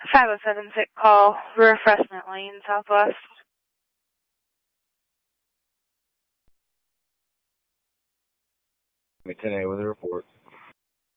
507 sick call, refreshment lane, Southwest. May 10A with a report.